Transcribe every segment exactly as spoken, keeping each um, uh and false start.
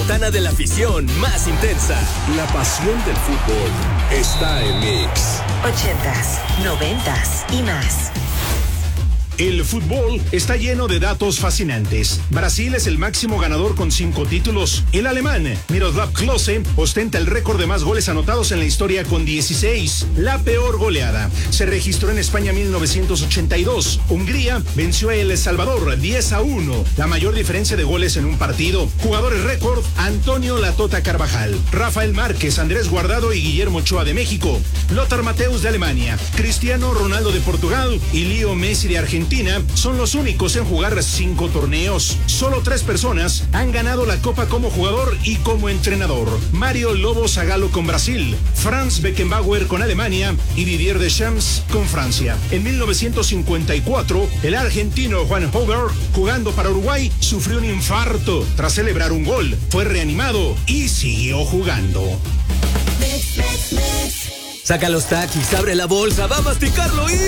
botana de la afición más intensa. La pasión del fútbol está en Mix. Ochentas, noventas y más. El fútbol está lleno de datos fascinantes. Brasil es el máximo ganador con cinco títulos. El alemán Miroslav Klose ostenta el récord de más goles anotados en la historia con dieciséis. La peor goleada se registró en España mil novecientos ochenta y dos. Hungría venció a El Salvador diez a uno. La mayor diferencia de goles en un partido. Jugadores récord: Antonio La Tota Carvajal, Rafael Márquez, Andrés Guardado y Guillermo Ochoa de México, Lothar Matthäus de Alemania, Cristiano Ronaldo de Portugal y Leo Messi de Argentina son los únicos en jugar cinco torneos. Solo tres personas han ganado la Copa como jugador y como entrenador: Mario Lobo Zagallo con Brasil, Franz Beckenbauer con Alemania y Didier Deschamps con Francia. En mil novecientos cincuenta y cuatro, el argentino Juan Hover, jugando para Uruguay, sufrió un infarto tras celebrar un gol. Fue reanimado y siguió jugando. Saca los taquis, abre la bolsa, va a masticarlo y...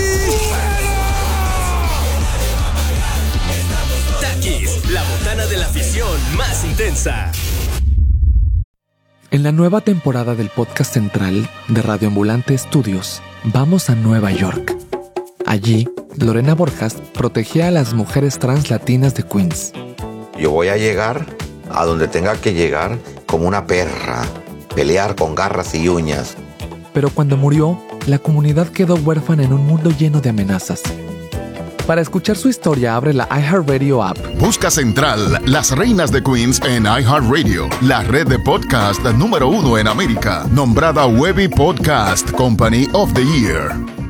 Takis, la botana de la afición más intensa. En la nueva temporada del podcast central de Radio Ambulante Estudios, vamos a Nueva York. Allí, Lorena Borjas protegía a las mujeres trans latinas de Queens. Yo voy a llegar a donde tenga que llegar como una perra, pelear con garras y uñas. Pero cuando murió, la comunidad quedó huérfana en un mundo lleno de amenazas. Para escuchar su historia, abre la iHeartRadio app. Busca Central, las reinas de Queens en iHeartRadio, la red de podcast número uno en América, nombrada Webby Podcast Company of the Year.